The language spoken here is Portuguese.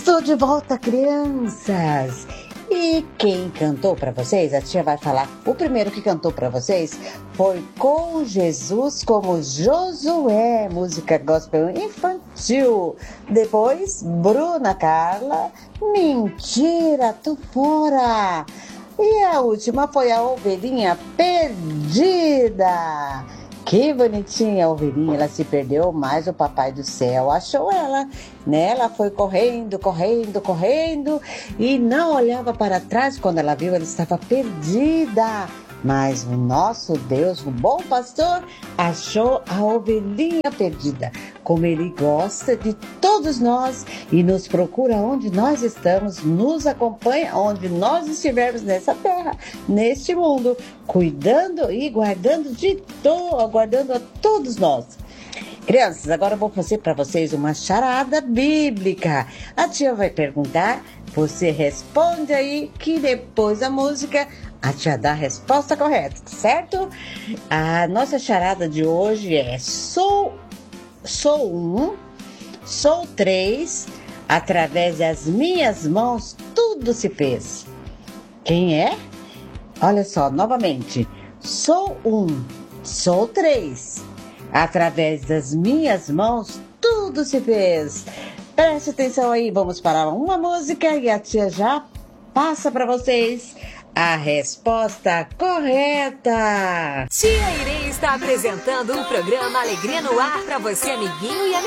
Estou de volta, crianças! E quem cantou para vocês, a tia vai falar. O primeiro que cantou para vocês foi Com Jesus como Josué, música gospel infantil. Depois, Bruna Carla, Mentira, tu fora. E a última foi a Ovelhinha Perdida. Que bonitinha a ovelhinha, ela se perdeu, mas o Papai do Céu achou ela, né? Ela foi correndo, correndo, correndo e não olhava para trás. Quando ela viu, ela estava perdida. Mas o nosso Deus, o bom pastor, achou a ovelhinha perdida. Como ele gosta de todos nós e nos procura onde nós estamos, nos acompanha onde nós estivermos nessa terra, neste mundo, cuidando e guardando a todos nós. Crianças, agora eu vou fazer para vocês uma charada bíblica. A tia vai perguntar, você responde aí, que depois da música a tia dá a resposta correta, certo? A nossa charada de hoje é sou um, sou três, através das minhas mãos tudo se fez. Quem é? Olha só, novamente. Sou um, sou três, através das minhas mãos tudo se fez. Preste atenção aí, vamos para uma música e a tia já passa para vocês a resposta correta. Tia Irene está apresentando o programa Alegria no Ar para você, amiguinho e